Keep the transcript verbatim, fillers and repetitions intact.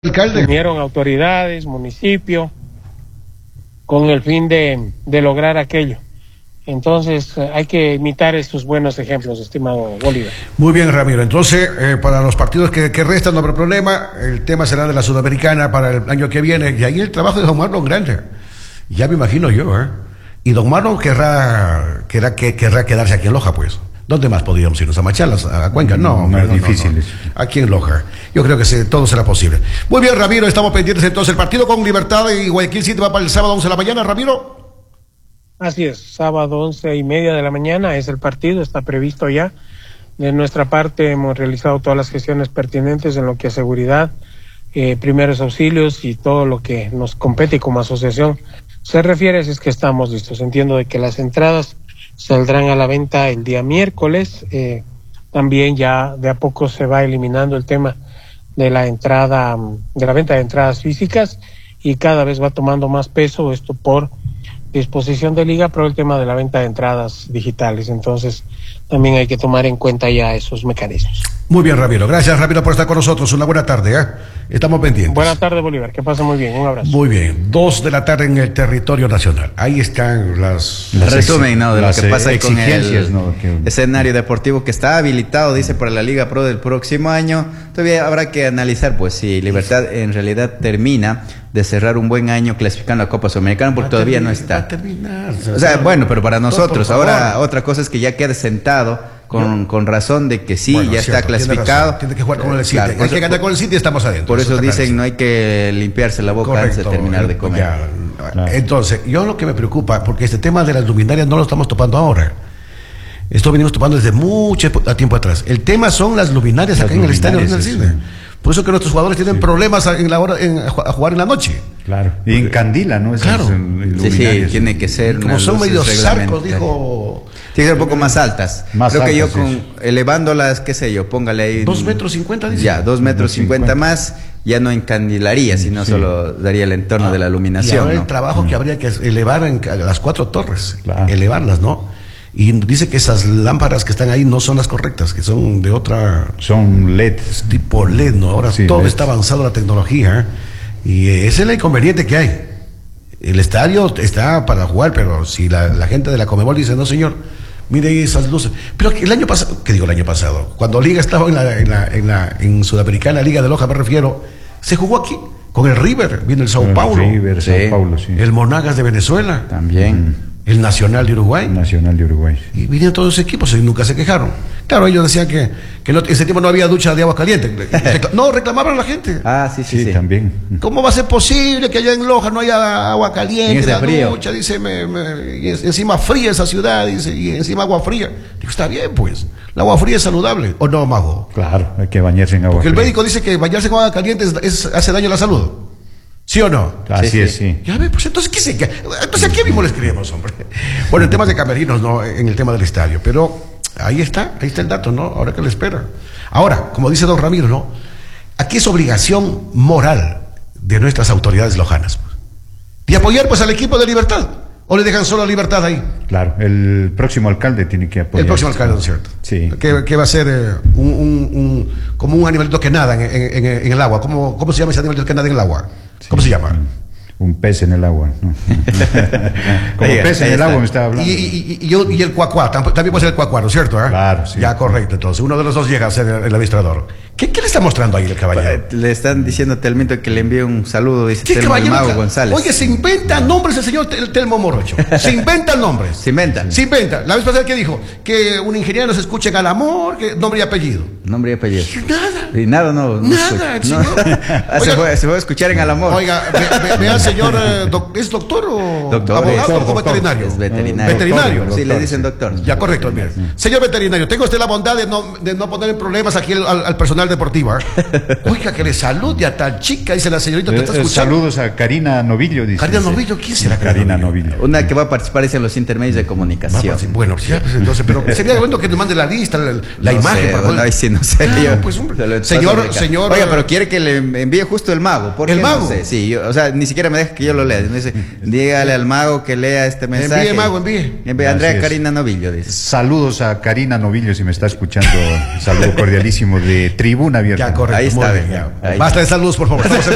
Alcalde. Unieron autoridades, municipio, con el fin de, de lograr aquello. Entonces hay que imitar estos buenos ejemplos, estimado Bolívar. Muy bien, Ramiro. Entonces, eh, para los partidos que, que restan, no habrá problema. El tema será de la Sudamericana para el año que viene. Y ahí el trabajo de don Marlon grande. Ya me imagino yo, ¿eh? Y don Marlon querrá, querrá, que, querrá quedarse aquí en Loja, pues. ¿Dónde más podríamos irnos? ¿A Machalas? ¿A Cuenca? No, no, no, es no, difícil. No, no. Aquí en Loja. Yo creo que se, todo será posible. Muy bien, Ramiro, estamos pendientes entonces. El partido con Libertad y Guayaquil City va para el sábado once de la mañana, Ramiro. Así es, sábado once y media de la mañana es el partido, está previsto ya. De nuestra parte hemos realizado todas las gestiones pertinentes en lo que a seguridad, eh, primeros auxilios y todo lo que nos compete como asociación se refiere, así es que estamos listos. Entiendo de que las entradas saldrán a la venta el día miércoles. Eh, también ya de a poco se va eliminando el tema de la entrada, de la venta de entradas físicas, y cada vez va tomando más peso esto por disposición de liga, pero el tema de la venta de entradas digitales. Entonces también hay que tomar en cuenta ya esos mecanismos. Muy bien, Ramiro. Gracias, Ramiro, por estar con nosotros. Una buena tarde, ¿eh? Estamos pendientes. Buenas tardes, Bolívar. Que pase muy bien. Un abrazo. Muy bien. Dos de la tarde en el territorio nacional. Ahí están las... las resumen, ¿no? De lo que pasa con el ¿no? que... escenario deportivo que está habilitado, dice, para la Liga Pro del próximo año. Todavía habrá que analizar, pues, si Libertad en realidad termina de cerrar un buen año clasificando a Copa Sudamericana, porque todavía terminar, no está. Va a terminar. O sea, bueno, pero para nosotros, por ahora otra cosa es que ya quede sentado con, con razón de que sí, bueno, ya cierto, está clasificado. Tiene, tiene que jugar con el City. Claro, hay que ganar con el City y estamos adentro. Por eso, eso dicen, claro. no hay que limpiarse la boca Correcto, antes de terminar de comer. Ya, claro. Entonces, yo lo que me preocupa, porque este tema de las luminarias no lo estamos topando ahora. Esto venimos topando desde mucho tiempo atrás. El tema son las luminarias las acá en el estadio del Cine. Sí. Por eso que nuestros jugadores tienen sí. problemas en la hora en, a jugar en la noche. Claro. Y encandila, ¿no? Esas claro. Sí, sí, tiene que ser. Como son medio zarcos, dijo. Tiene que ser un poco más altas. Más Creo altas, que yo sí. con elevándolas, qué sé yo, póngale ahí. Dos metros cincuenta, dice. Ya, dos metros cincuenta más, ya no encandilaría, sino sí. solo daría el entorno ah, de la iluminación. Y ahora ¿no? el trabajo mm. que habría que elevar en las cuatro torres, claro. elevarlas, ¿no? Y dice que esas lámparas que están ahí no son las correctas, que son de otra... Son L E D. Tipo L E D, ¿no? Ahora sí, todo L E D. Está avanzado la tecnología, ¿eh? Y ese es el inconveniente que hay. El estadio está para jugar, pero si la, la gente de la Conmebol dice, no señor, mire esas luces. Pero el año pasado, ¿qué digo el año pasado? Cuando Liga estaba en la, en la, en la en Sudamericana, Liga de Loja me refiero, se jugó aquí, con el River, viene el Sao el Paulo. River, sí. Sao Paulo, sí. El Monagas de Venezuela. También. Mm. El Nacional de Uruguay. El Nacional de Uruguay. Y vinieron todos esos equipos y nunca se quejaron. Claro, ellos decían que, que no, ese tiempo no había ducha de agua caliente. No, reclamaban a la gente. Ah, sí, sí, sí, sí. también. ¿Cómo va a ser posible que allá en Loja no haya agua caliente? En ese la frío. ducha, dice, me, me, y encima fría esa ciudad, dice, y encima agua fría. Digo, está bien, pues. La agua fría es saludable, ¿o no, Mago? Claro, hay que bañarse en agua Porque fría. El médico dice que bañarse con agua caliente es, es, hace daño a la salud. ¿Sí o no? Así sí, es, sí. sí. Ya ve, pues entonces, ¿qué se Entonces, ¿a qué mismo les creemos, hombre? Bueno, el tema de camerinos, no, en el tema del estadio, pero ahí está, ahí está el dato, ¿no? Ahora que le espera. Ahora, como dice don Ramiro, ¿no? Aquí es obligación moral de nuestras autoridades lojanas. Y apoyar, pues, al equipo de Libertad. ¿O le dejan solo a Libertad ahí? Claro, el próximo alcalde tiene que apoyar. El próximo alcalde, ¿no es cierto? Sí. Que, que va a ser eh, un, un, un, como un animalito que nada en, en, en, en el agua. ¿Cómo, ¿Cómo se llama ese animalito que nada en el agua? ¿Cómo sí. se llama? Un pez en el agua, ¿no? Como ahí, pez ahí en el está. agua me estaba hablando. Y, y, y, y, y el cuacuá, también puede ser el cuacuá, ¿no es cierto? ¿eh? Claro, sí. Ya, correcto, entonces. Uno de los dos llega a ser el, el administrador. ¿Qué, ¿Qué le está mostrando ahí el caballero? Le están diciendo a Telmito que le envíe un saludo, dice ¿Qué Telmo el caballero? Mago González. Oye, se inventa nombres el señor Tel Telmo Morocho. Se inventa nombres. Se inventa. Se inventa. La vez pasada que dijo que un ingeniero se escuche al amor, que nombre y apellido. Nombre y apellido. Y nada. Y nada, no. no Nada, escucho. No. Oiga, se, fue, se fue a escuchar en Al Amor. Oiga, ve, ve, ve al señor, eh, doc, ¿es doctor o doctor, abogado doctor, o doctor, veterinario? Es veterinario. Veterinario. Doctor, sí, le dicen doctor. Ya, correcto, mire. Señor veterinario, tengo usted la bondad de no, de no poner en problemas aquí al, al personal deportivo. ¿eh? Oiga, que le salude a tal chica, dice la señorita que está Eh, escuchando. Saludos a Karina Novillo, dice. Karina Novillo, ¿quién será Karina Novillo? Una que va a participar es en los intermedios de comunicación. Va, bueno, ya, pues, entonces, pero sería bueno que nos mande la lista, la, la no imagen. Sé, para bueno, ahí sí, no sé. Claro, yo, pues, hombre. Señor, señor. Oiga, pero quiere que le envíe justo el mago. ¿Por qué? ¿El mago? No sé. Sí, yo, o sea, ni siquiera me deja que yo lo lea. Me dice, dígale al mago que lea este mensaje. Envíe, mago, envíe. envíe Andrea Karina Novillo, dice. Saludos a Karina Novillo, si me está escuchando. Saludo cordialísimo de Tribuna Abierta. Ya, correcto. Ahí está. Bien, ya. Ahí Basta de saludos, por favor. Estamos en